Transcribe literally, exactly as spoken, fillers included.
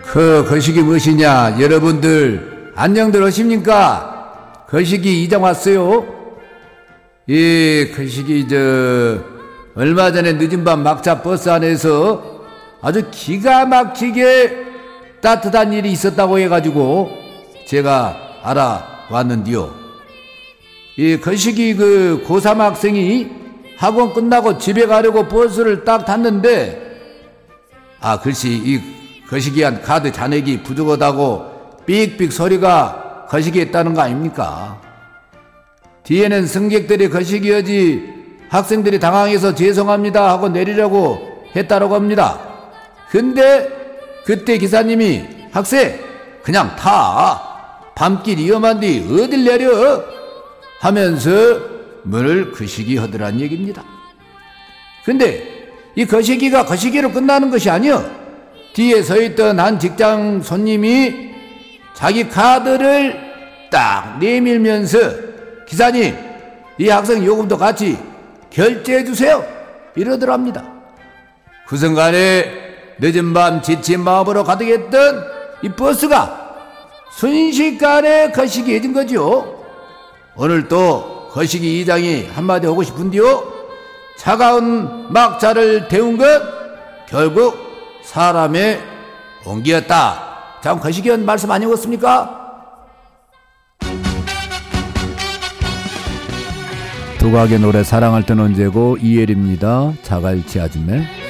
그 거시기 무엇이냐? 여러분들 안녕들 하십니까? 거시기 이장 왔어요. 이 거시기 저 얼마 전에 늦은 밤 막차 버스 안에서 아주 기가 막히게 따뜻한 일이 있었다고 해가지고 제가 알아왔는데요. 이 거시기 그 고삼 학생이 학원 끝나고 집에 가려고 버스를 딱 탔는데, 아 글쎄 이 거시기한 카드 잔액이 부족하다고 삑삑 소리가 거시기했다는 거 아닙니까? 뒤에는 승객들이 거시기하지 학생들이 당황해서 죄송합니다 하고 내리려고 했다고 합니다. 근데 그때 기사님이 학생 그냥 타, 밤길 위험한데 어딜 내려 하면서 문을 거시기 하더란 얘기입니다. 근데 이 거시기가 거시기로 끝나는 것이 아니여. 뒤에 서있던 한 직장 손님이 자기 카드를 딱 내밀면서 기사님 이 학생 요금도 같이 결제해 주세요 이러더랍니다. 그 순간에 늦은 밤 지친 마음으로 가득했던 이 버스가 순식간에 거시기해진 거죠. 오늘 또 거시기 이장이 한마디 하고 싶은데요. 차가운 막차를 태운 것 결국 사람의 온기였다. 참 거시기한 말씀 아니었습니까? 두각의 노래 사랑할 땐 언제고 이엘입니다. 자갈치 아줌매.